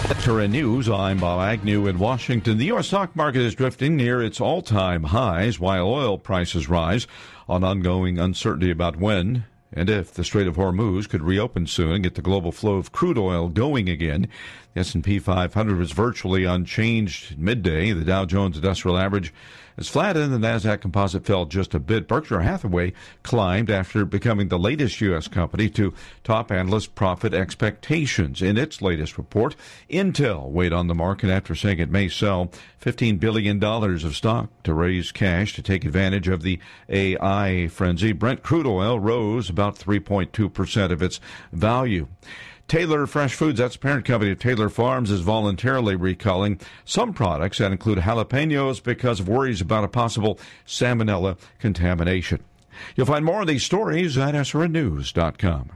Veteran News, I'm Bob Agnew in Washington. The U.S. stock market is drifting near its all-time highs while oil prices rise on ongoing uncertainty about when and if the Strait of Hormuz could reopen soon and get the global flow of crude oil going again. The S&P 500 was virtually unchanged midday. The Dow Jones Industrial Average is flat and the Nasdaq Composite fell just a bit. Berkshire Hathaway climbed after becoming the latest U.S. company to top analyst profit expectations. In its latest report, Intel weighed on the market after saying it may sell $15 billion of stock to raise cash to take advantage of the AI frenzy. Brent crude oil rose about 3.2% of its value. Taylor Fresh Foods, that's the parent company of Taylor Farms, is voluntarily recalling some products that include jalapenos because of worries about a possible salmonella contamination. You'll find more of these stories at srnnews.com.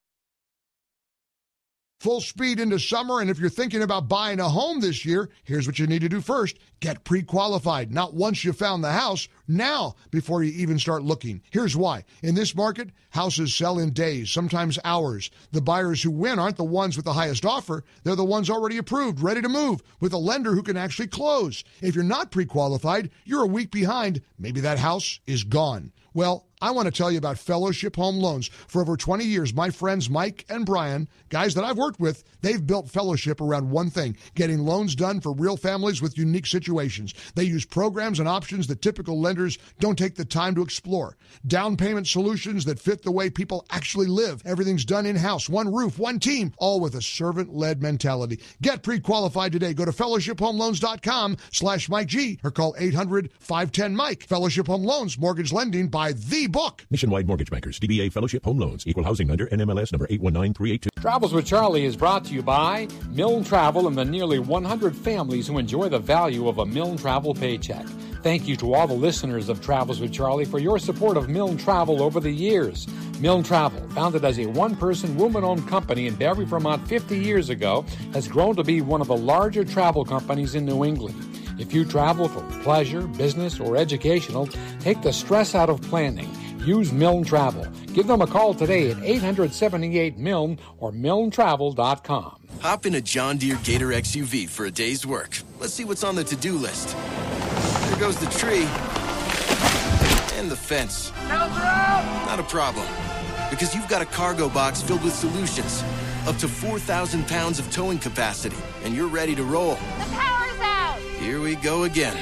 Full speed into summer, and if you're thinking about buying a home this year, here's what you need to do first. Get pre-qualified. Not once you found the house, now before you even start looking. Here's why. In this market, houses sell in days, sometimes hours. The buyers who win aren't the ones with the highest offer. They're the ones already approved, ready to move, with a lender who can actually close. If you're not pre-qualified, you're a week behind. Maybe that house is gone. Well, I want to tell you about Fellowship Home Loans. For over 20 years, my friends Mike and Brian, guys that I've worked with, they've built Fellowship around one thing, getting loans done for real families with unique situations. They use programs and options that typical lenders don't take the time to explore. Down payment solutions that fit the way people actually live. Everything's done in-house, one roof, one team, all with a servant-led mentality. Get pre-qualified today. Go to fellowshiphomeloans.com/Mike G or call 800-510-MIKE. Fellowship Home Loans, mortgage lending by the book. Nationwide Mortgage Bankers, DBA Fellowship Home Loans, Equal Housing Lender, NMLS number 819382. Travels with Charlie is brought to you by Milne Travel and the nearly 100 families who enjoy the value of a Milne Travel paycheck. Thank you to all the listeners of Travels with Charlie for your support of Milne Travel over the years. Milne Travel, founded as a one-person, woman-owned company in Barre, Vermont 50 years ago, has grown to be one of the larger travel companies in New England. If you travel for pleasure, business, or educational, take the stress out of planning. Use Milne Travel. Give them a call today at 878-MILNE or milnetravel.com. Hop in a John Deere Gator XUV for a day's work. Let's see what's on the to-do list. There goes the tree. And the fence. Not a problem. Because you've got a cargo box filled with solutions. Up to 4,000 pounds of towing capacity. And you're ready to roll. The power's out! Here we go again.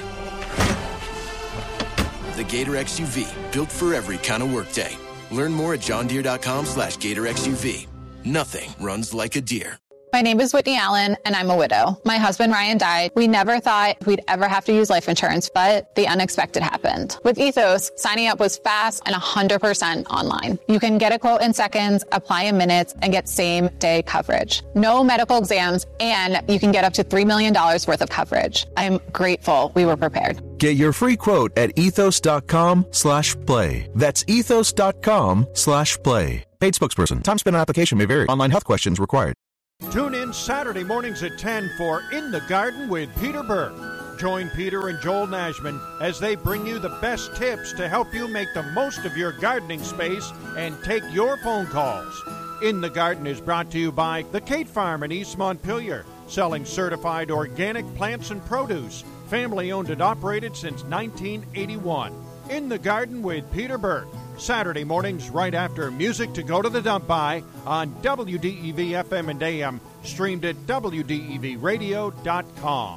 The Gator XUV, built for every kind of workday. Learn more at johndeere.com/Gator XUV. Nothing runs like a deer. My name is Whitney Allen, and I'm a widow. My husband, Ryan, died. We never thought we'd ever have to use life insurance, but the unexpected happened. With Ethos, signing up was fast and 100% online. You can get a quote in seconds, apply in minutes, and get same-day coverage. No medical exams, and you can get up to $3 million worth of coverage. I'm grateful we were prepared. Get your free quote at ethos.com/play. That's ethos.com/play. Paid spokesperson. Time spent on application may vary. Online health questions required. Tune in Saturday mornings at 10 for In the Garden with Peter Burke. Join Peter and Joel Nashman as they bring you the best tips to help you make the most of your gardening space and take your phone calls. In the Garden is brought to you by the Kate Farm in East Montpelier, selling certified organic plants and produce, family-owned and operated since 1981. In the Garden with Peter Burke. Saturday mornings right after Music to Go to the Dump By on WDEV FM and AM, streamed at WDEVradio.com.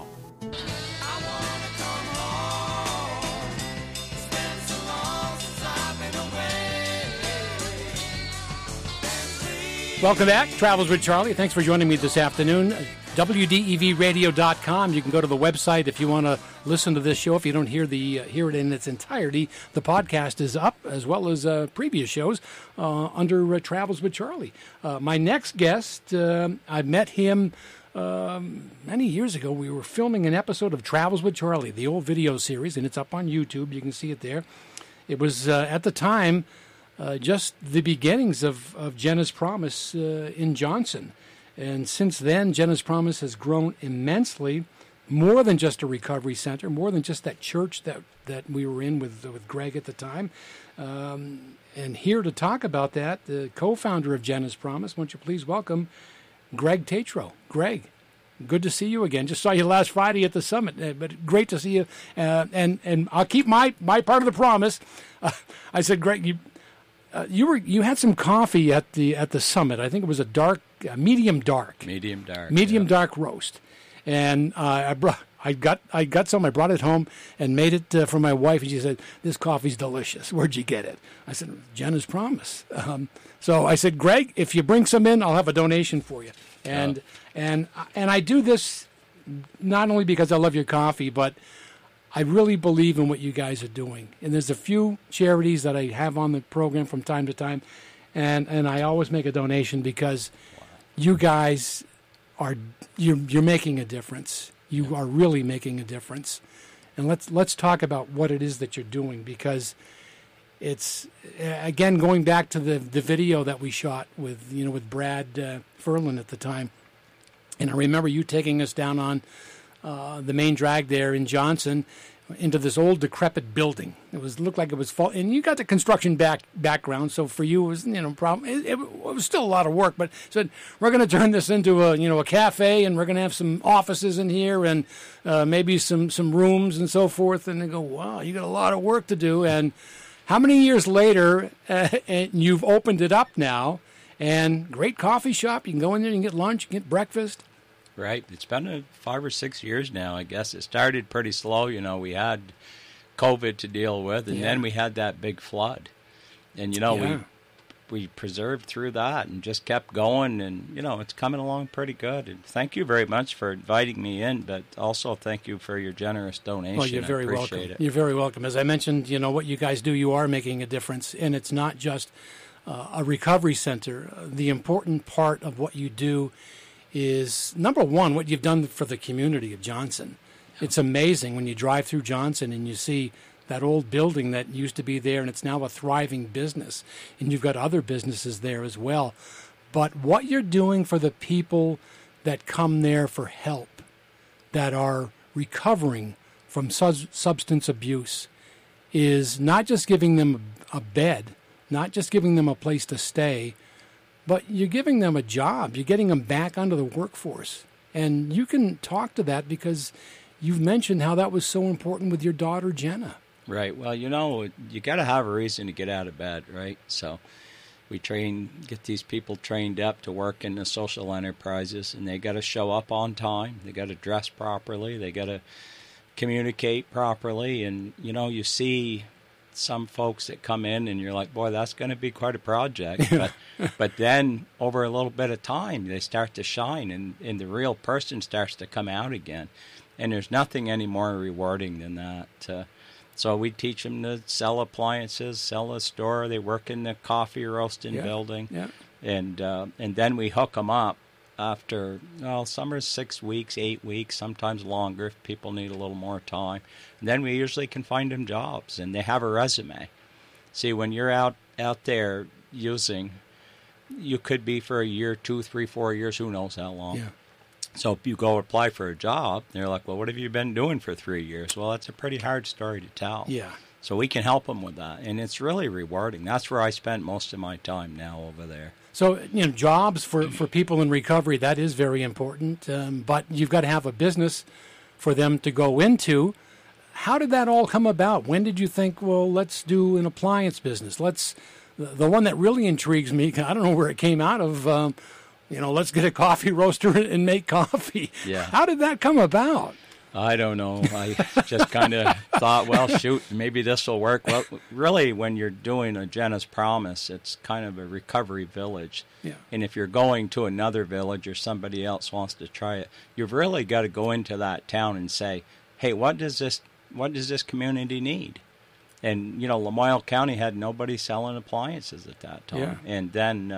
Welcome back. Travels with Charlie. Thanks for joining me this afternoon. WDEVradio.com. You can go to the website if you want to listen to this show. If you don't hear it in its entirety, the podcast is up, as well as previous shows under Travels with Charlie. My next guest, I met him many years ago. We were filming an episode of Travels with Charlie, the old video series, and it's up on YouTube. You can see it there. It was, at the time, just the beginnings of Jenna's Promise in Johnson. And since then, Jenna's Promise has grown immensely, more than just a recovery center, more than just that church that we were in with Greg at the time. And here to talk about that, the co-founder of Jenna's Promise, won't you please welcome Greg Tatro. Greg. good to see you again. Just saw you last Friday at the summit, but great to see you. And I'll keep my part of the promise. I said, Greg, you had some coffee at the summit. I think it was a medium dark roast, and I got some. I brought it home and made it for my wife, and she said, "This coffee's delicious. Where'd you get it?" I said, "Jenna's Promise." So I said, "Greg, if you bring some in, I'll have a donation for you." And I do this not only because I love your coffee, but I really believe in what you guys are doing. And there's a few charities that I have on the program from time to time, and I always make a donation because you guys you're making a difference. You are really making a difference. And let's talk about what it is that you're doing, because it's, again, going back to the video that we shot with Brad Ferlin at the time. And I remember you taking us down on the main drag there in Johnson into this old decrepit building. It looked like it was fall, and you got the construction background, so for you it was problem. It was still a lot of work, but said we're going to turn this into a cafe, and we're going to have some offices in here, and maybe some rooms and so forth. And they go, wow, you got a lot of work to do. And how many years later, and you've opened it up now, and great coffee shop. You can go in there and get lunch, get breakfast. Right. It's been 5 or 6 years now, I guess. It started pretty slow. We had COVID to deal with, and then we had that big flood. And, we preserved through that and just kept going, and, it's coming along pretty good. And thank you very much for inviting me in, but also thank you for your generous donation. Well, you're very welcome. It. You're very welcome. As I mentioned, what you guys do, you are making a difference, and it's not just a recovery center. The important part of what you do is, number one, what you've done for the community of Johnson. It's amazing when you drive through Johnson and you see that old building that used to be there, and it's now a thriving business, and you've got other businesses there as well. But what you're doing for the people that come there for help, that are recovering from substance abuse, is not just giving them a bed, not just giving them a place to stay, but you're giving them a job. You're getting them back onto the workforce. And you can talk to that because you've mentioned how that was so important with your daughter, Jenna. Right. Well, you got to have a reason to get out of bed, right? So we get these people trained up to work in the social enterprises, and they got to show up on time. They got to dress properly. They got to communicate properly. And, you see some folks that come in and you're like, boy, that's going to be quite a project. But then over a little bit of time, they start to shine, and the real person starts to come out again. And there's nothing any more rewarding than that. So we teach them to sell appliances, sell a store. They work in the coffee roasting building. Yeah. And then we hook them up after, some are 6 weeks, 8 weeks, sometimes longer if people need a little more time. And then we usually can find them jobs, and they have a resume. See, when you're out there using, you could be for a year, 2, 3, 4 years, who knows how long. Yeah. So if you go apply for a job, they're like, well, what have you been doing for 3 years? Well, that's a pretty hard story to tell. Yeah. So we can help them with that, and it's really rewarding. That's where I spend most of my time now over there. So, jobs for people in recovery, that is very important, but you've got to have a business for them to go into. How did that all come about? When did you think, well, let's do an appliance business? The one that really intrigues me, I don't know where it came out of, let's get a coffee roaster and make coffee. Yeah. How did that come about? I don't know. I just kind of thought, well, shoot, maybe this will work. Well, really, when you're doing a Jenna's Promise, it's kind of a recovery village. Yeah. And if you're going to another village or somebody else wants to try it, you've really got to go into that town and say, hey, what does this community need? And, Lamoille County had nobody selling appliances at that time. Yeah. And then,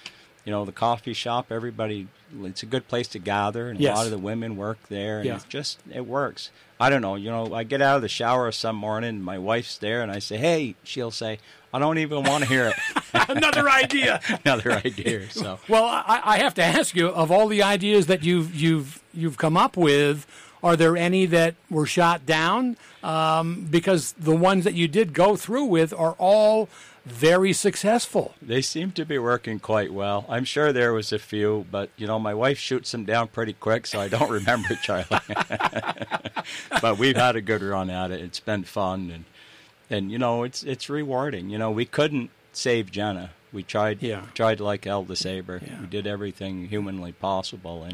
the coffee shop, everybody, it's a good place to gather, and yes. a lot of the women work there, and it works. I don't know, I get out of the shower some morning, and my wife's there, and I say, hey, she'll say, I don't even want to hear it. Another idea. Another idea. So. Well, I have to ask you, of all the ideas that you've come up with, are there any that were shot down? Because the ones that you did go through with are all very successful. They seem to be working quite well. I'm sure there was a few, but, my wife shoots them down pretty quick, so I don't remember, Charlie. But we've had a good run at it. It's been fun, and it's rewarding. We couldn't save Jenna. We tried like hell to save her. Yeah. We did everything humanly possible,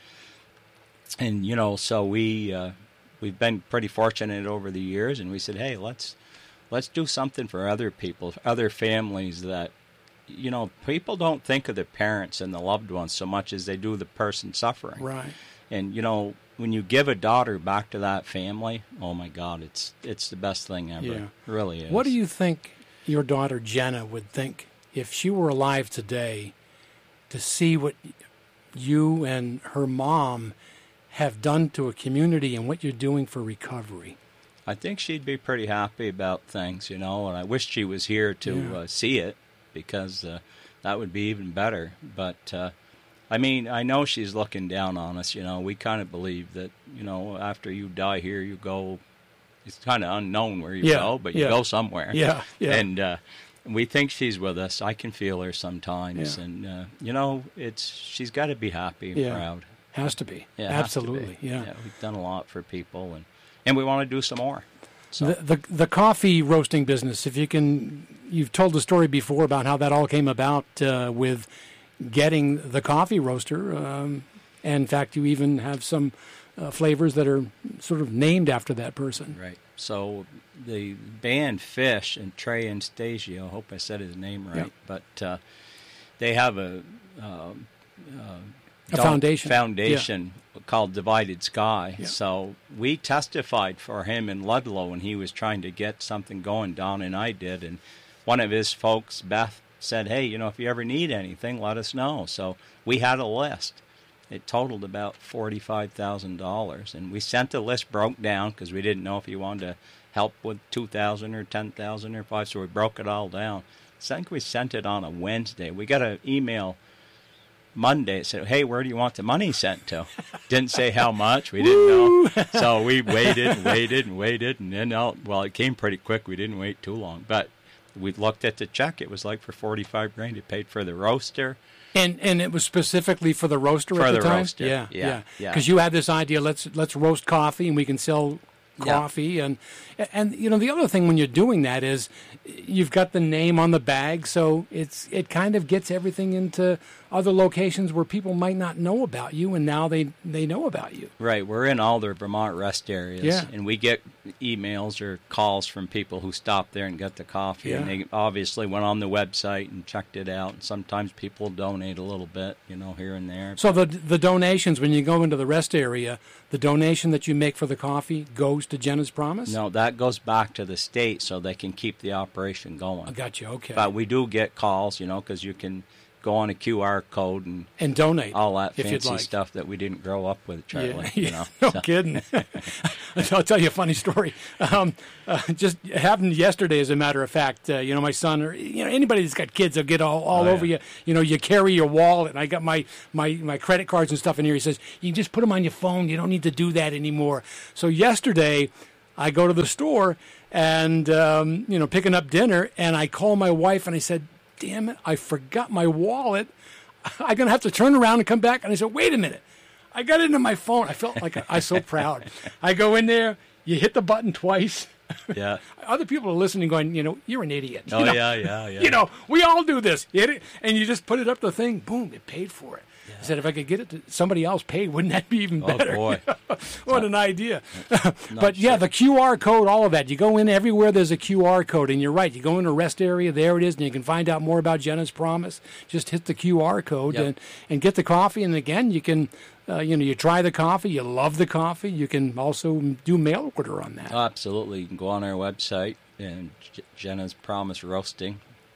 and so we've been pretty fortunate over the years, and we said, hey, let's do something for other people, other families that, people don't think of the parents and the loved ones so much as they do the person suffering. Right. And, when you give a daughter back to that family, oh, my God, it's the best thing ever. Yeah. It really is. What do you think your daughter Jenna would think if she were alive today to see what you and her mom have done to a community and what you're doing for recovery? I think she'd be pretty happy about things, and I wish she was here to see it, because that would be even better. But, I know she's looking down on us. We kind of believe that, after you die here, you go, it's kind of unknown where you go, but you go somewhere. Yeah, yeah. And we think she's with us. I can feel her sometimes. Yeah. And, she's got to be happy and proud. Has to be. Yeah, absolutely. Be. Yeah. We've done a lot for people, and we want to do some more. So. The coffee roasting business, you've told the story before about how that all came about with getting the coffee roaster. And in fact, you even have some flavors that are sort of named after that person. Right. So the band Fish and Trey Anastasio, I hope I said his name right, but they have a foundation called Divided Sky. Yeah. So we testified for him in Ludlow when he was trying to get something going. Don and I did, and one of his folks, Beth, said, hey, if you ever need anything, let us know. So we had a list. It totaled about $45,000, and we sent the list broke down because we didn't know if he wanted to help with $2,000 or $10,000 or $5,000, so we broke it all down. So I think we sent it on a Wednesday. We got an email Monday. It said, hey, where do you want the money sent to? Didn't say how much. We didn't know. So we waited, and then, it came pretty quick. We didn't wait too long. But we looked at the check. It was like for $45,000. It paid for the roaster. And it was specifically for the roaster at the time? Roaster. Yeah. Because you had this idea, let's roast coffee and we can sell coffee. Yeah. And the other thing when you're doing that is you've got the name on the bag, so it kind of gets everything into other locations where people might not know about you, and now they know about you. Right. We're in all the Vermont rest areas, and we get emails or calls from people who stop there and get the coffee, and they obviously went on the website and checked it out, and sometimes people donate a little bit, here and there. So the donations, when you go into the rest area, the donation that you make for the coffee goes to Jenna's Promise? No, that goes back to the state so they can keep the operation going. I got you, okay. But we do get calls, because you can go on a QR code and donate all that fancy stuff that we didn't grow up with, Charlie. No kidding. I'll tell you a funny story. Just happened yesterday, as a matter of fact. My son, or anybody that's got kids, they'll get all over you. You carry your wallet, and I got my credit cards and stuff in here. He says, you can just put them on your phone. You don't need to do that anymore. So yesterday, I go to the store and picking up dinner, and I call my wife and I said, damn it, I forgot my wallet. I'm going to have to turn around and come back. And I said, wait a minute. I got it in my phone. I felt like I was so proud. I go in there, you hit the button twice. Yeah. Other people are listening going, you're an idiot. Oh, yeah. We all do this. You hit it, and you just put it up the thing. Boom, it paid for it. Yeah. I said, if I could get it to somebody else paid, wouldn't that be even better? Oh, boy. What an idea. But, the QR code, all of that. You go in everywhere there's a QR code, and you're right. You go in a rest area, there it is, and you can find out more about Jenna's Promise. Just hit the QR code and get the coffee. And, again, you can, you try the coffee. You love the coffee. You can also do mail order on that. Oh, absolutely. You can go on our website, and Jenna's Promise Roasting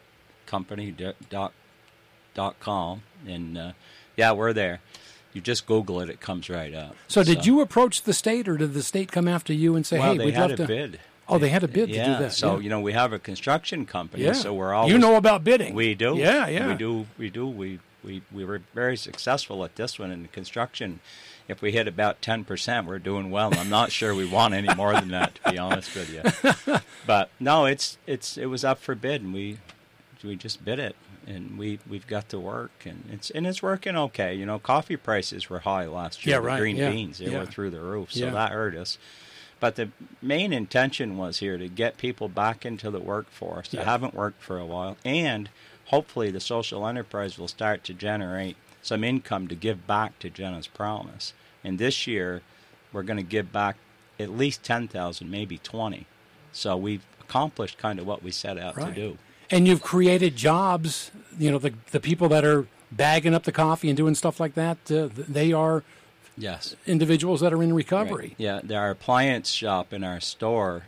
Company.com, and we're there. You just Google it; it comes right up. So, did you approach the state, or did the state come after you and say, "Hey, we'd love to"? They had a bid. Oh, they had a bid to do that. So we have a construction company. So we're always about bidding. We do. Yeah. We do. We were very successful at this one in the construction. If we hit about 10%, we're doing well. I'm not sure we want any more than that, to be honest with you. But no, it was up for bid, and we we just bid it, and we've got to work, and it's working okay. You know, coffee prices were high last year. Yeah, right. Green beans, they were through the roof, so that hurt us. But the main intention was here to get people back into the workforce that haven't worked for a while, and hopefully the social enterprise will start to generate some income to give back to Jenna's Promise. And this year, we're going to give back at least 10,000, maybe 20. So we've accomplished kind of what we set out to do. And you've created jobs. You know, the people that are bagging up the coffee and doing stuff like that, they are individuals that are in recovery. Right. Yeah, our appliance shop in our store,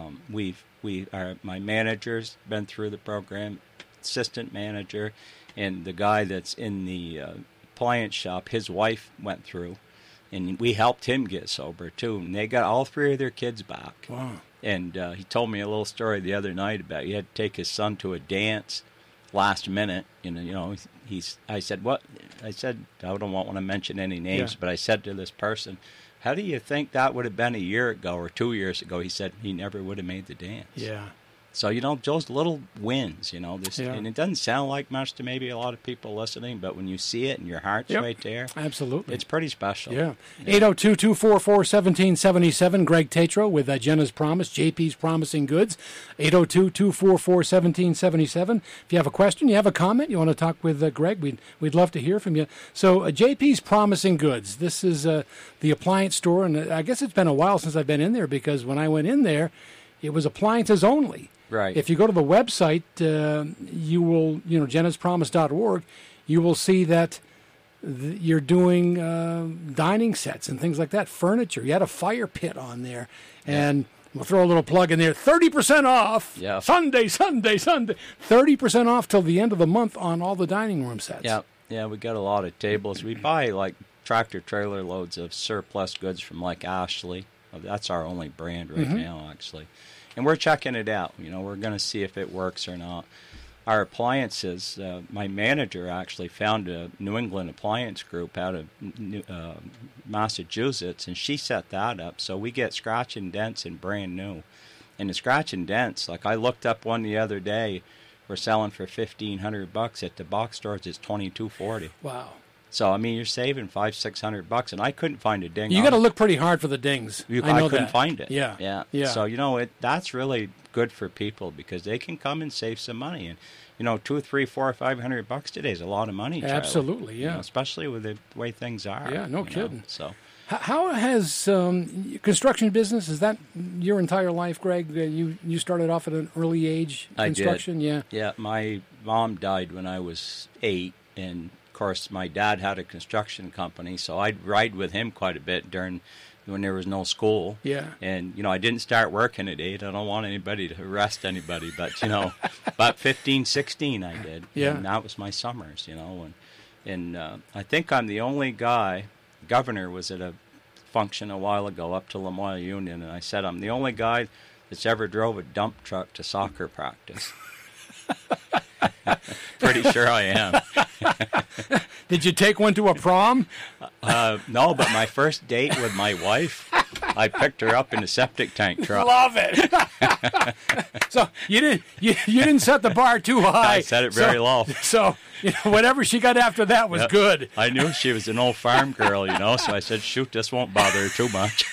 my manager's been through the program, assistant manager, and the guy that's in the appliance shop, his wife went through, and we helped him get sober too, and they got all 3 of their kids back. Wow. And he told me a little story the other night about he had to take his son to a dance last minute. I said, what? I said, I don't want to mention any names, but I said to this person, how do you think that would have been a year ago or 2 years ago? He said he never would have made the dance. Yeah. So, those little wins, and it doesn't sound like much to maybe a lot of people listening, but when you see it and your heart's right there, absolutely, it's pretty special. Yeah. 802-244-1777, Greg Tatro with Jenna's Promise, JP's Promising Goods, 802-244-1777. If you have a question, you have a comment, you want to talk with Greg, we'd love to hear from you. So, JP's Promising Goods, this is the appliance store, and I guess it's been a while since I've been in there, because when I went in there, it was appliances only. Right. If you go to the website, you will, jennaspromise.org, you will see that you're doing dining sets and things like that, furniture. You had a fire pit on there. And we'll throw a little plug in there, 30% off, Sunday, 30% off till the end of the month on all the dining room sets. Yeah, we got a lot of tables. We buy, like, tractor-trailer loads of surplus goods from, like, Ashley. That's our only brand right now, actually. And we're checking it out. We're going to see if it works or not. Our appliances, my manager actually found a New England appliance group out of Massachusetts, and she set that up. So we get scratch and dents and brand new. And the scratch and dents, like I looked up one the other day, we're selling for $1,500. At the box stores, it's $2,240. Wow. So, you're saving $500-600, and I couldn't find a ding. You got to look pretty hard for the dings. I couldn't find it. Yeah. So, that's really good for people because they can come and save some money. And, $200, $300, $400, $500 today is a lot of money, Charlie. Absolutely, yeah. Especially with the way things are. Yeah, no kidding. So, how has construction business, is that your entire life, Greg? You started off at an early age, construction? I did. Yeah, my mom died when I was 8, and of course, my dad had a construction company, so I'd ride with him quite a bit when there was no school. Yeah. And, I didn't start working at 8. I don't want anybody to arrest anybody, but, about 15, 16 I did. Yeah. And that was my summers, And I think I'm the only guy, Governor was at a function a while ago up to Lamoille Union, and I said I'm the only guy that's ever drove a dump truck to soccer practice. Pretty sure I am. Did you take one to a prom? No, but my first date with my wife, I picked her up in a septic tank truck. Love it. So you didn't set the bar too high. I set it very low. So whatever she got after that was good. I knew she was an old farm girl, so I said, shoot, this won't bother her too much.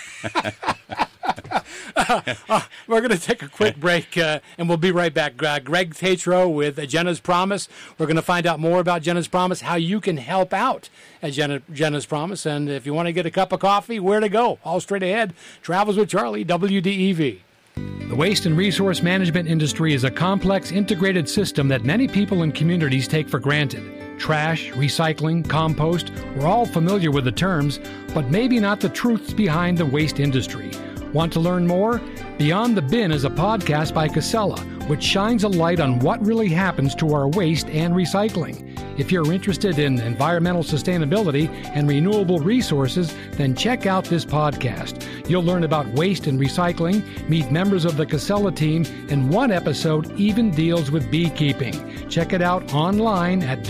We're going to take a quick break, and we'll be right back. Greg Tatro with Jenna's Promise. We're going to find out more about Jenna's Promise, how you can help out at Jenna's Promise, and if you want to get a cup of coffee, where to go. All straight ahead. Travels with Charlie, WDEV. The waste and resource management industry is a complex, integrated system that many people and communities take for granted. Trash, recycling, compost, we're all familiar with the terms, but maybe not the truths behind the waste industry. Want to learn more? Beyond the Bin is a podcast by Casella, which shines a light on what really happens to our waste and recycling. If you're interested in environmental sustainability and renewable resources, then check out this podcast. You'll learn about waste and recycling, meet members of the Casella team, and one episode even deals with beekeeping. Check it out online at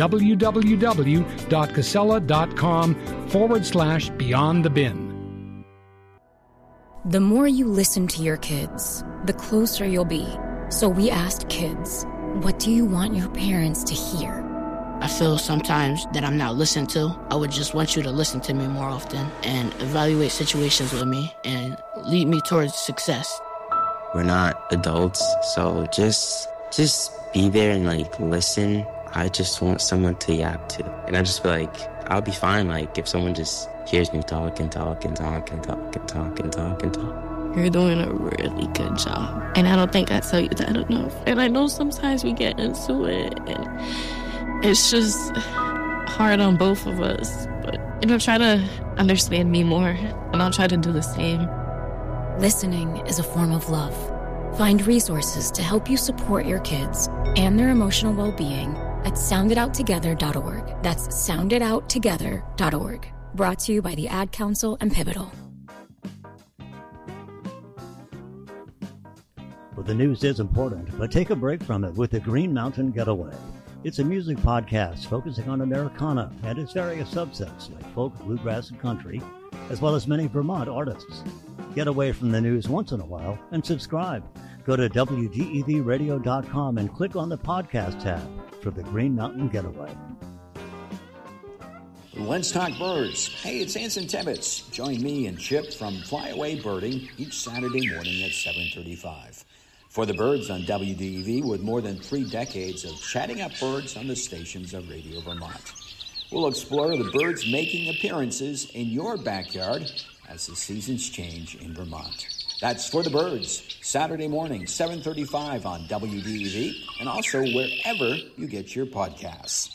www.casella.com/Beyond the Bin. The more you listen to your kids, the closer you'll be. So we asked kids, What do you want your parents to hear? I feel sometimes that I'm not listened to. I would just want you to listen to me more often and evaluate situations with me and lead me towards success. We're not adults, so just be there and, listen. I just want someone to yap to. And I just feel like I'll be fine, if someone just hears me talk and talk and talk and talk and talk and talk and talk. You're doing a really good job. And I don't think I tell you that enough. And I know sometimes we get into it, and it's just hard on both of us. But, try to understand me more, and I'll try to do the same. Listening is a form of love. Find resources to help you support your kids and their emotional well-being at sounditouttogether.org. That's sounditouttogether.org. Brought to you by the Ad Council and Pivotal. Well, the news is important, but take a break from it with the Green Mountain Getaway. It's a music podcast focusing on Americana and its various subsets like folk, bluegrass, and country, as well as many Vermont artists. Get away from the news once in a while and subscribe. Go to WDEVradio.com and click on the podcast tab for the Green Mountain Getaway. Let's talk birds. Hey, it's Anson Tibbetts. Join me and Chip from Flyaway Birding each Saturday morning at 7:35. For the birds on WDEV, with more than 3 decades of chatting up birds on the stations of Radio Vermont. We'll explore the birds making appearances in your backyard as the seasons change in Vermont. That's For the Birds, Saturday morning, 7:35 on WDEV, and also wherever you get your podcasts.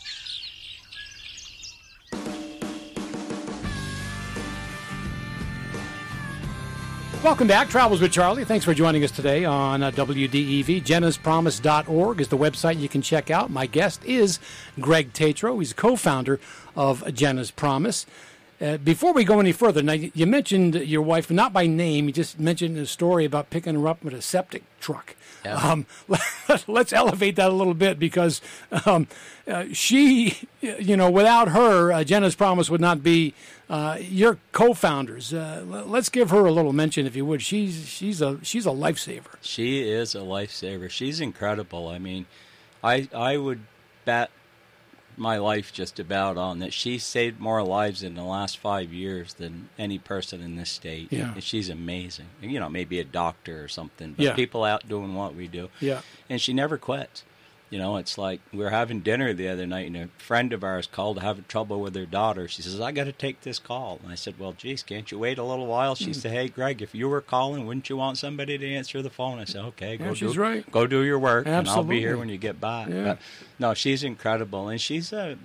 Welcome back. Travels with Charlie. Thanks for joining us today on WDEV. Jenna'sPromise.org is the website you can check out. My guest is Greg Tatro. He's co-founder of Jenna's Promise. Before we go any further, now you mentioned your wife, not by name. You just mentioned a story about picking her up with a septic truck. Yeah. Let's elevate that a little bit because she, without her, Jenna's Promise would not be your co-founders. Let's give her a little mention, if you would. She's a lifesaver. She is a lifesaver. She's incredible. I mean, I would bet my life just about on that. She saved more lives in the last 5 years than any person in this state. Yeah. And she's amazing. Maybe a doctor or something, but people out doing what we do. Yeah. And she never quits. It's like we were having dinner the other night, and a friend of ours called having trouble with her daughter. She says, I got to take this call. And I said, well, geez, can't you wait a little while? She said, hey, Greg, if you were calling, wouldn't you want somebody to answer the phone? I said, okay, go do your work, and I'll be here when you get back. Yeah. But, no, she's incredible, and she's the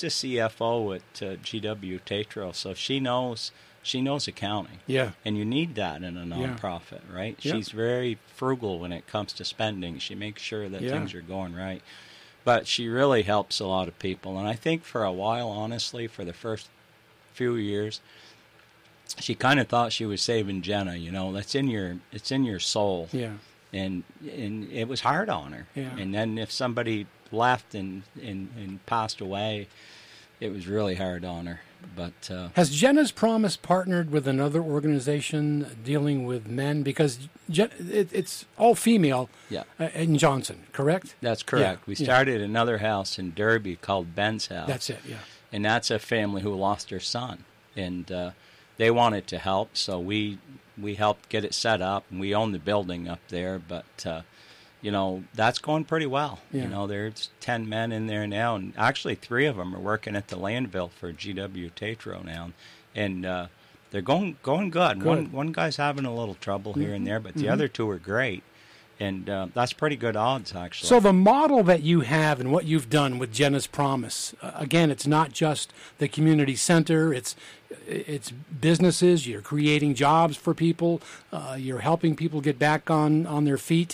CFO at GW Tatro, so she knows accounting. Yeah. And you need that in a nonprofit, right? Yeah. She's very frugal when it comes to spending. She makes sure that things are going right. But she really helps a lot of people. And I think for a while, honestly, for the first few years, she kind of thought she was saving Jenna, it's in your soul. Yeah. And it was hard on her. Yeah. And then if somebody left and passed away, it was really hard on her. But has Jenna's Promise partnered with another organization dealing with men? Because it's all female in Johnson, correct? That's correct. Yeah. We started another house in Derby called Ben's House. That's it, yeah. And that's a family who lost their son. And they wanted to help, so we helped get it set up, and we own the building up there. But that's going pretty well. Yeah. There's 10 men in there now, and actually 3 of them are working at the landfill for GW Tatro now, and they're going good. One guy's having a little trouble here and there, but the other 2 are great, and that's pretty good odds, actually. So the model that you have and what you've done with Jenna's Promise, again, it's not just the community center, it's businesses. You're creating jobs for people. You're helping people get back on their feet.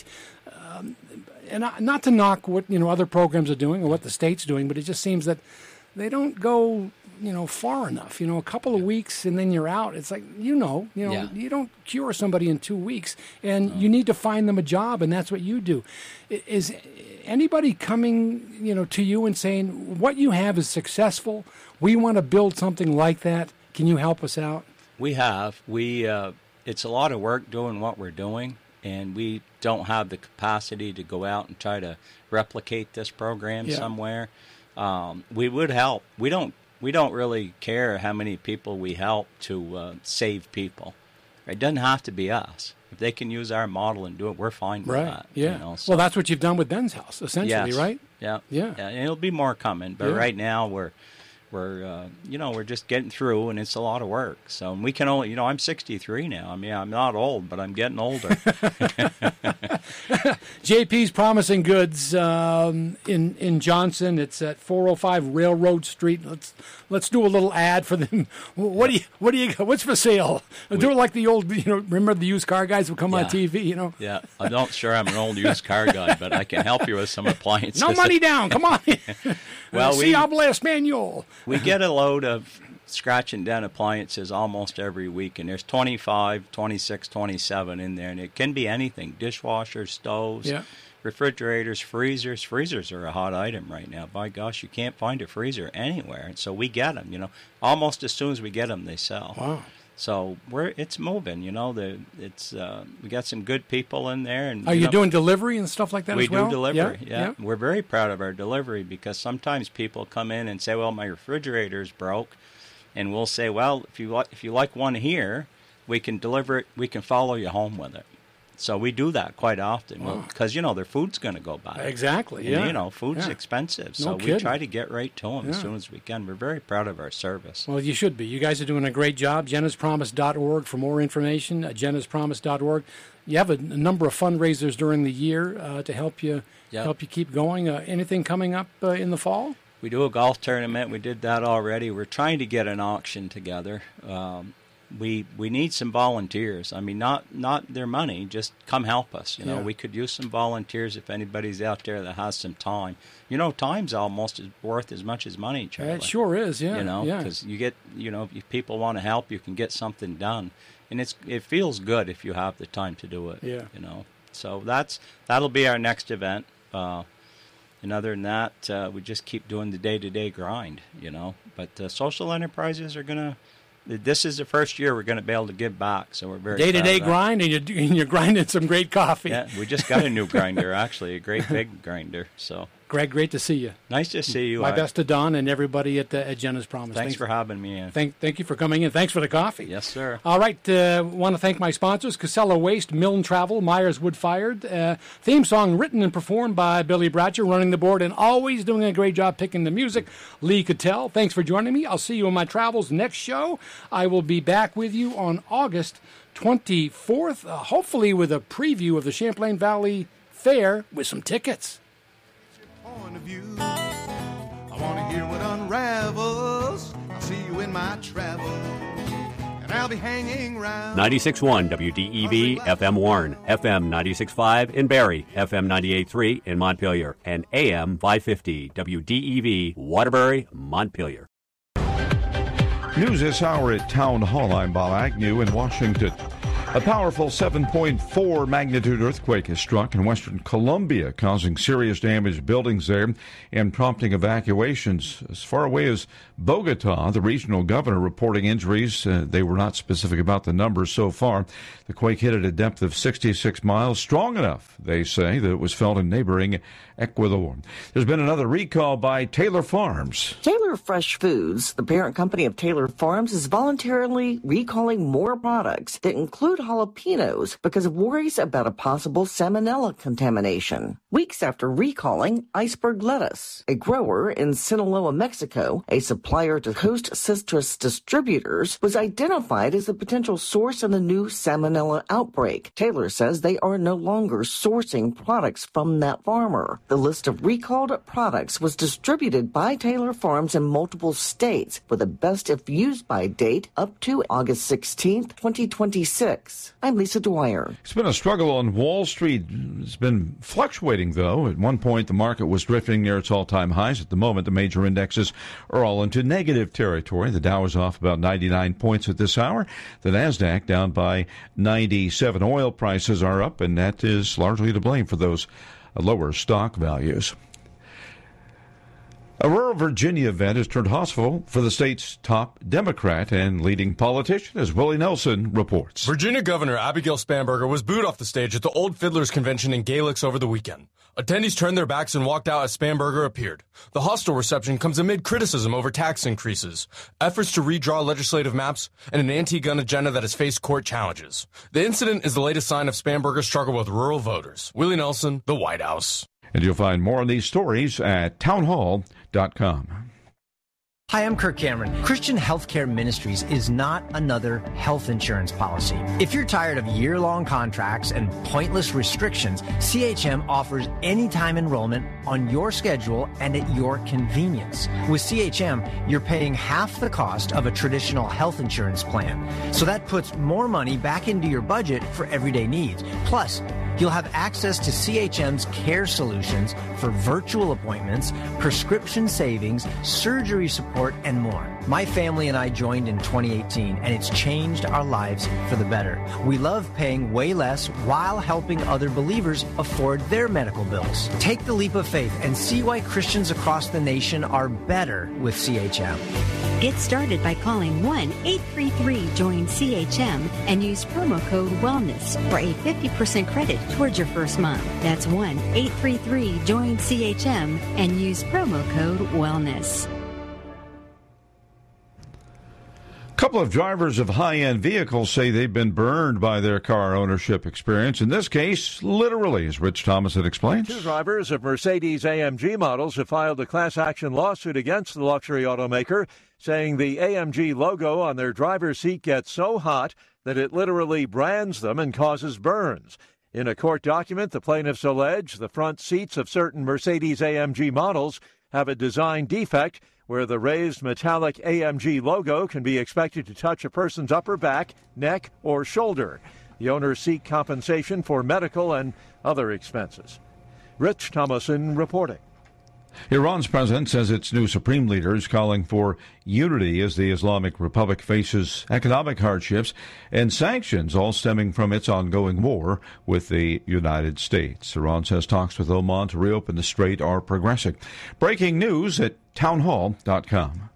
And not to knock what other programs are doing or what the state's doing, but it just seems that they don't go far enough. A couple of weeks and then you're out. It's like you don't cure somebody in 2 weeks, and you need to find them a job, and that's what you do. Is anybody coming to you and saying what you have is successful? We want to build something like that. Can you help us out? We have. It's a lot of work doing what we're doing. and we don't have the capacity to go out and try to replicate this program somewhere. We would help. We don't really care how many people we help to save people. It doesn't have to be us. If they can use our model and do it, we're fine with that. Yeah. You know, so. Well, that's what you've done with Ben's house, essentially, right? Yeah. And it'll be more coming, but right now we're just getting through, and it's a lot of work. So we can only, I'm 63 now. I mean, I'm not old, but I'm getting older. JP's Promising Goods in Johnson. It's at 405 Railroad Street. Let's do a little ad for them. What do you got? What's for sale? Do it like the old, remember the used car guys would come on TV, Yeah, I'm not sure I'm an old used car guy, but I can help you with some appliances. No money down. Come on. Well, Si habla español. We get a load of scratch and dent appliances almost every week, and there's 25, 26, 27 in there, and it can be anything: dishwashers, stoves, refrigerators, freezers. Freezers are a hot item right now. By gosh, you can't find a freezer anywhere, and so we get them. Almost as soon as we get them, they sell. Wow. So it's moving, we got some good people in there. And are you doing delivery and stuff like that as well? We do delivery, yeah. We're very proud of our delivery because sometimes people come in and say, well, my refrigerator's broke. And we'll say, well, if you like one here, we can deliver it. We can follow you home with it. So we do that quite often because, their food's going to go bad. Exactly, and, food's expensive. So we try to get right to them as soon as we can. We're very proud of our service. Well, you should be. You guys are doing a great job. Jenna'sPromise.org for more information. Jenna'sPromise.org. You have a number of fundraisers during the year to help you keep going. Anything coming up in the fall? We do a golf tournament. We did that already. We're trying to get an auction together. We need some volunteers. I mean, not their money. Just come help us. We could use some volunteers if anybody's out there that has some time. Time's almost worth as much as money, Charlie. It sure is. Yeah. Because you get, if people want to help, you can get something done, and it feels good if you have the time to do it. Yeah. So that'll be our next event. And other than that, we just keep doing the day-to-day grind. But social enterprises are gonna. This is the first year we're going to be able to give back, so we're very day-to-day grind, and you're grinding some great coffee. Yeah, we just got a new grinder, actually, a great big grinder. So, Greg, great to see you. Nice to see you. My best to Don and everybody at Jenna's Promise. Thanks for having me in. Thank you for coming in. Thanks for the coffee. Yes, sir. All right, want to thank my sponsors: Casella Waste, Milne Travel, Myers Wood Fired. Theme song written and performed by Billy Bratcher, running the board and always doing a great job picking the music. Lee Cattell. Thanks for joining me. I'll see you on my travels next show. I will be back with you on August 24th, hopefully with a preview of the Champlain Valley Fair with some tickets. Point of view. I want to hear what unravels. I'll see you in my travels, and I'll be hanging around. 96.1 WDEV FM Warren, FM 96.5 in Barrie, FM 98.3 in Montpelier, and AM 550 WDEV Waterbury, Montpelier. News this hour at Town Hall. I'm Bob Agnew in Washington. A powerful 7.4 magnitude earthquake has struck in western Colombia, causing serious damage to buildings there and prompting evacuations as far away as Bogota. The regional governor reporting injuries. They were not specific about the numbers so far. The quake hit at a depth of 66 miles, strong enough, they say, that it was felt in neighboring Ecuador. There's been another recall by Taylor Farms. Taylor Fresh Foods, the parent company of Taylor Farms, is voluntarily recalling more products that include jalapenos because of worries about a possible salmonella contamination. Weeks after recalling iceberg lettuce, a grower in Sinaloa, Mexico, a supplier to Coast Citrus Distributors, was identified as a potential source in the new salmonella outbreak. Taylor says they are no longer sourcing products from that farmer. The list of recalled products was distributed by Taylor Farms in multiple states with a best if used by date up to August 16, 2026. I'm Lisa Dwyer. It's been a struggle on Wall Street. It's been fluctuating, though. At one point, the market was drifting near its all-time highs. At the moment, the major indexes are all into negative territory. The Dow is off about 99 points at this hour. The NASDAQ down by 97. Oil prices are up, and that is largely to blame for those lower stock values. A rural Virginia event has turned hostile for the state's top Democrat and leading politician, as Willie Nelson reports. Virginia Governor Abigail Spanberger was booed off the stage at the Old Fiddlers Convention in Gaelics over the weekend. Attendees turned their backs and walked out as Spanberger appeared. The hostile reception comes amid criticism over tax increases, efforts to redraw legislative maps, and an anti-gun agenda that has faced court challenges. The incident is the latest sign of Spanberger's struggle with rural voters. Willie Nelson, The White House. And you'll find more on these stories at townhall.com. Hi, I'm Kirk Cameron. Christian Healthcare Ministries is not another health insurance policy. If you're tired of year-long contracts and pointless restrictions, CHM offers anytime enrollment on your schedule and at your convenience. With CHM, you're paying half the cost of a traditional health insurance plan. So that puts more money back into your budget for everyday needs. Plus, you'll have access to CHM's care solutions for virtual appointments, prescription savings, surgery support, and more. My family and I joined in 2018, and it's changed our lives for the better. We love paying way less while helping other believers afford their medical bills. Take the leap of faith and see why Christians across the nation are better with CHM. Get started by calling 1-833-JOIN-CHM and use promo code WELLNESS for a 50% credit towards your first month. That's 1-833-JOIN-CHM and use promo code WELLNESS. A couple of drivers of high-end vehicles say they've been burned by their car ownership experience. In this case, literally, as Rich Thomason explains. Two drivers of Mercedes-AMG models have filed a class-action lawsuit against the luxury automaker, saying the AMG logo on their driver's seat gets so hot that it literally brands them and causes burns. In a court document, the plaintiffs allege the front seats of certain Mercedes-AMG models have a design defect where the raised metallic AMG logo can be expected to touch a person's upper back, neck, or shoulder. The owners seek compensation for medical and other expenses. Rich Thomason reporting. Iran's president says its new supreme leader is calling for unity as the Islamic Republic faces economic hardships and sanctions, all stemming from its ongoing war with the United States. Iran says talks with Oman to reopen the strait are progressing. Breaking news at townhall.com.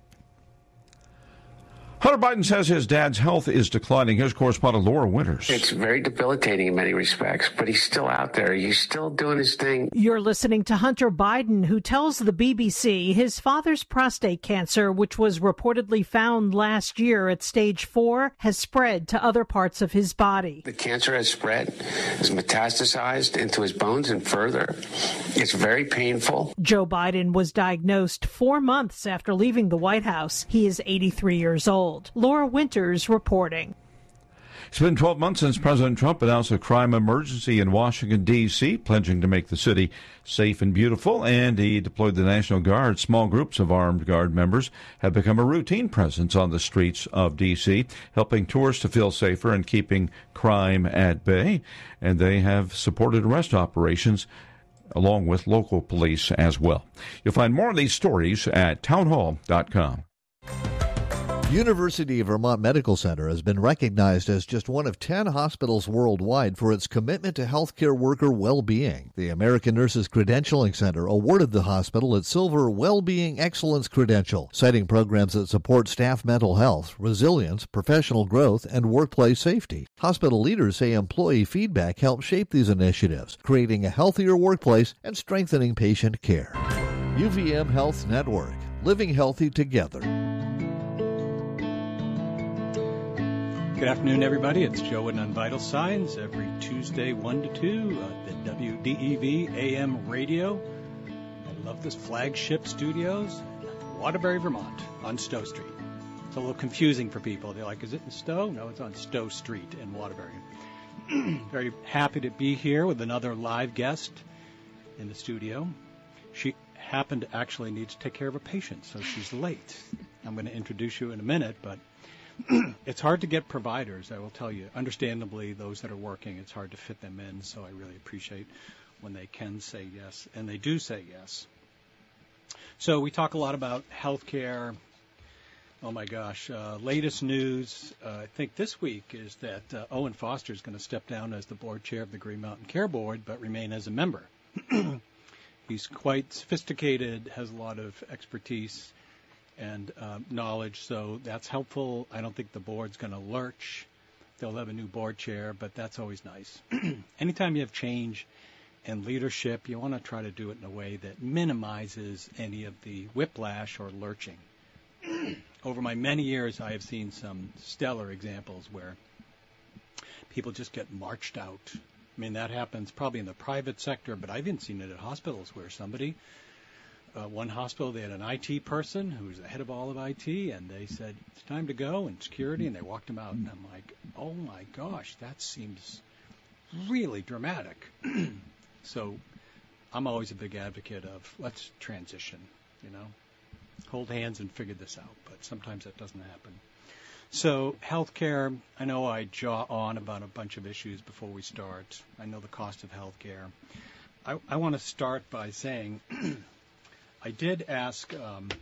Hunter Biden says his dad's health is declining. Here's correspondent Laura Winters. It's very debilitating in many respects, but he's still out there. He's still doing his thing. You're listening to Hunter Biden, who tells the BBC his father's prostate cancer, which was reportedly found last year at stage 4, has spread to other parts of his body. The cancer has spread, has metastasized into his bones and further. It's very painful. Joe Biden was diagnosed 4 months after leaving the White House. He is 83 years old. Laura Winters reporting. It's been 12 months since President Trump announced a crime emergency in Washington, D.C., pledging to make the city safe and beautiful, and he deployed the National Guard. Small groups of armed Guard members have become a routine presence on the streets of D.C., helping tourists to feel safer and keeping crime at bay, and they have supported arrest operations along with local police as well. You'll find more of these stories at townhall.com. University of Vermont Medical Center has been recognized as just one of 10 hospitals worldwide for its commitment to healthcare worker well-being. The American Nurses Credentialing Center awarded the hospital its Silver Well-Being Excellence Credential, citing programs that support staff mental health, resilience, professional growth, and workplace safety. Hospital leaders say employee feedback helps shape these initiatives, creating a healthier workplace and strengthening patient care. UVM Health Network, living healthy together. Good afternoon, everybody. It's Joe Wooden on Vital Signs every Tuesday, 1 to 2 at the WDEV AM radio. I love this flagship studios in Waterbury, Vermont, on Stowe Street. It's a little confusing for people. They're like, is it in Stowe? No, it's on Stowe Street in Waterbury. Very happy to be here with another live guest in the studio. She happened to actually need to take care of a patient, so she's late. I'm going to introduce you in a minute, but it's hard to get providers, I will tell you. Understandably, those that are working, it's hard to fit them in, so I really appreciate when they can say yes, and they do say yes. So we talk a lot about healthcare. Oh, my gosh. Latest news, I think this week, is that Owen Foster is going to step down as the board chair of the Green Mountain Care Board, but remain as a member. He's quite sophisticated, has a lot of expertise and knowledge, so that's helpful. I don't think the board's going to lurch. They'll have a new board chair, but that's always nice. Anytime you have change and leadership, you want to try to do it in a way that minimizes any of the whiplash or lurching. Over my many years, I have seen some stellar examples where people just get marched out. I mean, that happens probably in the private sector, but I've even seen it at hospitals where somebody, one hospital, they had an IT person who was the head of all of IT, and they said, it's time to go, and security, and they walked him out. And I'm like, oh my gosh, that seems really dramatic. So I'm always a big advocate of let's transition, hold hands and figure this out, but sometimes that doesn't happen. So healthcare, I know I jaw on about a bunch of issues before we start. I know the cost of healthcare. I want to start by saying I did ask,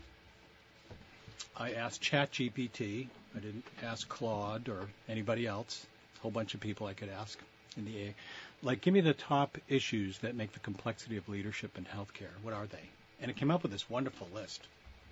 I asked ChatGPT. I didn't ask Claude or anybody else. A whole bunch of people I could ask in the A. Like, give me the top issues that make the complexity of leadership in healthcare. What are they? And it came up with this wonderful list,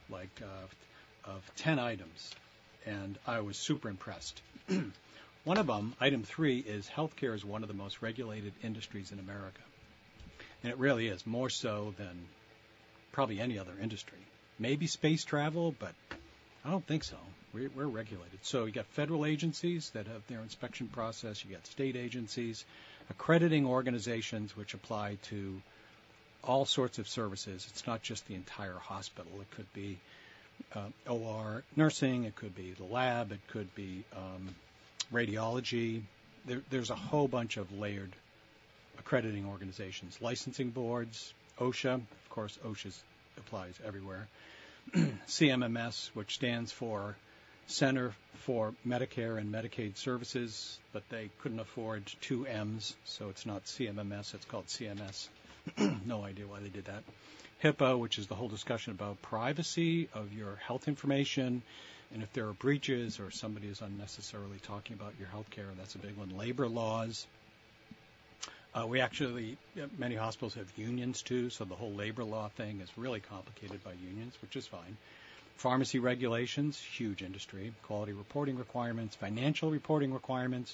of 10 items. And I was super impressed. One of them, item 3, is healthcare is one of the most regulated industries in America. And it really is, more so than probably any other industry. Maybe space travel, but I don't think so. We're regulated. So you got federal agencies that have their inspection process. You got state agencies, accrediting organizations which apply to all sorts of services. It's not just the entire hospital. It could be OR nursing, it could be the lab, it could be radiology. There's a whole bunch of layered accrediting organizations. Licensing boards, OSHA, of course OSHA applies everywhere. CMMS, which stands for Center for Medicare and Medicaid Services, but they couldn't afford 2 M's, so it's not CMMS, it's called CMS. No idea why they did that. HIPAA, which is the whole discussion about privacy of your health information, and if there are breaches or somebody is unnecessarily talking about your health care, that's a big one. Labor laws. We actually, many hospitals have unions too, so the whole labor law thing is really complicated by unions, which is fine. Pharmacy regulations, huge industry. Quality reporting requirements, financial reporting requirements.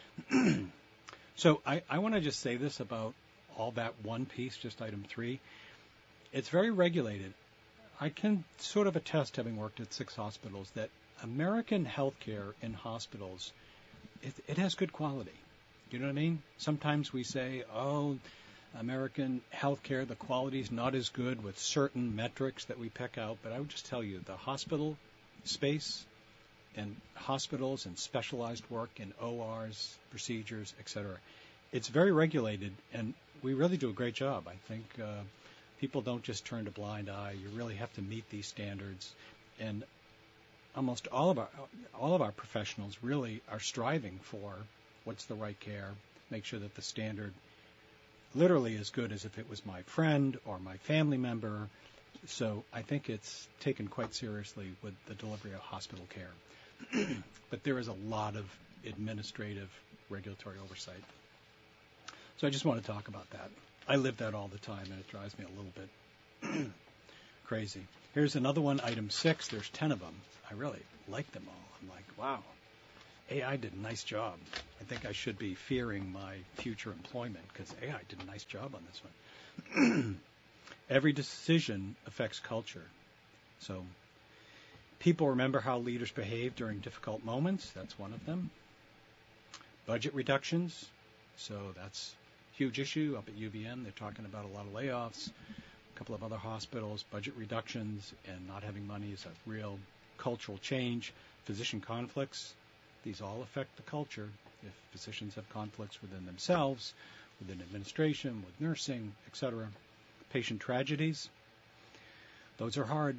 So I want to just say this about all that one piece, just item 3. It's very regulated. I can sort of attest, having worked at 6 hospitals, that American healthcare in hospitals, it has good quality. You know what I mean? Sometimes we say, oh, American healthcare, the quality is not as good with certain metrics that we pick out. But I would just tell you, the hospital space and hospitals and specialized work in ORs, procedures, etc., it's very regulated, and we really do a great job. I think people don't just turn a blind eye. You really have to meet these standards, and almost all of our professionals really are striving for what's the right care, make sure that the standard literally is good as if it was my friend or my family member. So I think it's taken quite seriously with the delivery of hospital care. But there is a lot of administrative regulatory oversight. So I just want to talk about that. I live that all the time, and it drives me a little bit crazy. Here's another one, item 6. There's 10 of them. I really like them all. I'm like, wow, AI did a nice job. I think I should be fearing my future employment because AI did a nice job on this one. Every decision affects culture. So people remember how leaders behave during difficult moments. That's one of them. Budget reductions. So that's a huge issue up at UVM. They're talking about a lot of layoffs. A couple of other hospitals, budget reductions and not having money is a real cultural change. Physician conflicts. These all affect the culture. If physicians have conflicts within themselves, within administration, with nursing, etc. Patient tragedies. Those are hard.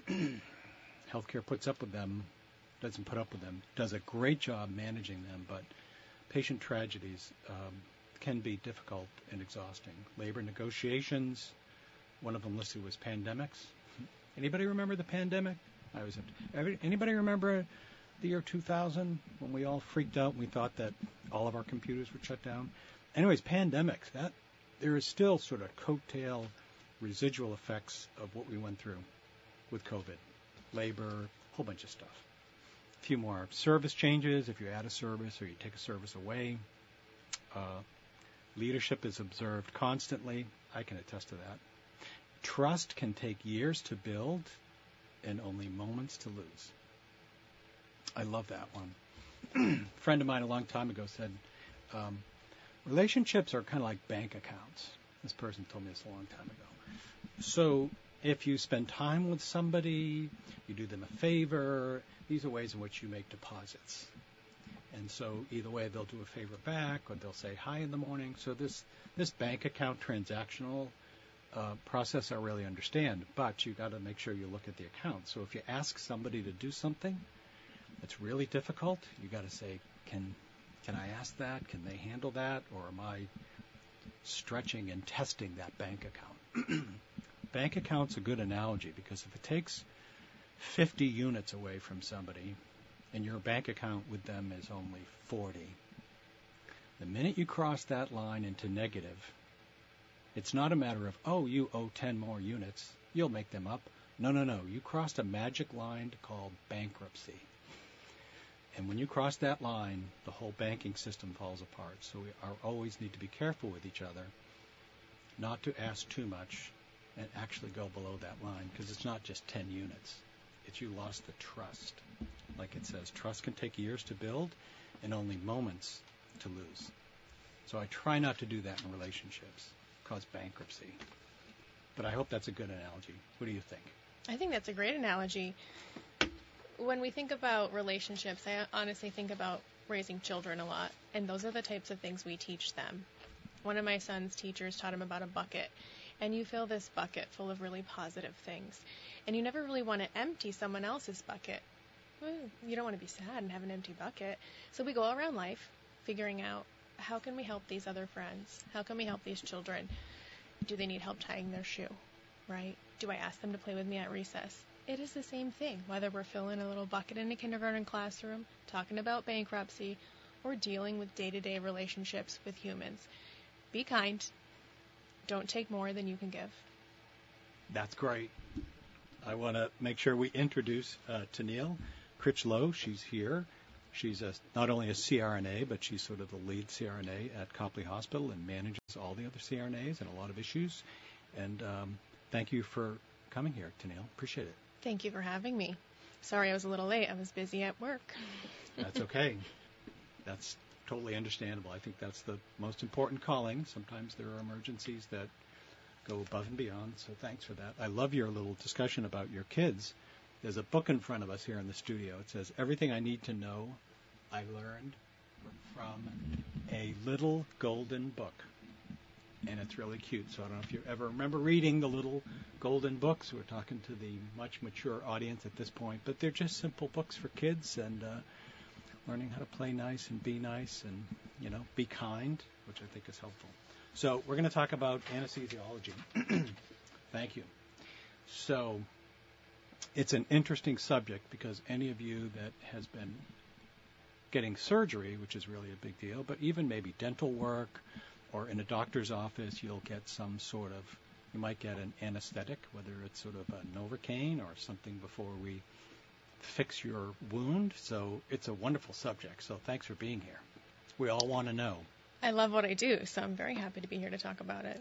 Healthcare puts up with them, doesn't put up with them, does a great job managing them, but patient tragedies can be difficult and exhausting. Labor negotiations, one of them listed was pandemics. Anybody remember the pandemic? Anybody remember the year 2000 when we all freaked out and we thought that all of our computers would shut down? Anyways, pandemics, there is still sort of coattail residual effects of what we went through with COVID, labor, a whole bunch of stuff. A few more service changes if you add a service or you take a service away. Leadership is observed constantly. I can attest to that. Trust can take years to build and only moments to lose. I love that one. A friend of mine a long time ago said, relationships are kind of like bank accounts. This person told me this a long time ago. So if you spend time with somebody, you do them a favor, these are ways in which you make deposits. And so either way, they'll do a favor back or they'll say hi in the morning. So this bank account transactional process I really understand, but you got to make sure you look at the account. So if you ask somebody to do something that's really difficult, you got to say, can I ask that? Can they handle that? Or am I stretching and testing that bank account? Bank account's a good analogy because if it takes 50 units away from somebody and your bank account with them is only 40, the minute you cross that line into negative, it's not a matter of, oh, you owe 10 more units, you'll make them up. No. You crossed a magic line called bankruptcy. And when you cross that line, the whole banking system falls apart. So we always need to be careful with each other, not to ask too much and actually go below that line, because it's not just 10 units. It's you lost the trust. Like it says, trust can take years to build and only moments to lose. So I try not to do that in relationships, cause bankruptcy. But I hope that's a good analogy. What do you think? I think that's a great analogy. When we think about relationships, I honestly think about raising children a lot, and those are the types of things we teach them. One of my son's teachers taught him about a bucket, and you fill this bucket full of really positive things, and you never really want to empty someone else's bucket. You don't want to be sad and have an empty bucket. So we go around life figuring out, how can we help these other friends? How can we help these children? Do they need help tying their shoe, right? Do I ask them to play with me at recess? It is the same thing, whether we're filling a little bucket in a kindergarten classroom, talking about bankruptcy, or dealing with day-to-day relationships with humans. Be kind. Don't take more than you can give. That's great. I want to make sure we introduce Tennille Critchlow. She's here. She's not only a CRNA, but she's sort of the lead CRNA at Copley Hospital and manages all the other CRNAs and a lot of issues. And thank you for coming here, Tennille. Appreciate it. Thank you for having me. Sorry I was a little late. I was busy at work. That's okay. That's totally understandable. I think that's the most important calling. Sometimes there are emergencies that go above and beyond, so thanks for that. I love your little discussion about your kids. There's a book in front of us here in the studio. It says, Everything I Need to Know I Learned from a Little Golden Book. And it's really cute. So I don't know if you ever remember reading the Little Golden Books. We're talking to the much mature audience at this point, but they're just simple books for kids and learning how to play nice and be nice and, be kind, which I think is helpful. So we're going to talk about anesthesiology. Thank you. So it's an interesting subject because any of you that has been getting surgery, which is really a big deal, but even maybe dental work or in a doctor's office, you'll get some sort of, you might get an anesthetic, whether it's sort of a Novocaine or something before we fix your wound. So it's a wonderful subject. So thanks for being here. We all want to know. I love what I do, so I'm very happy to be here to talk about it.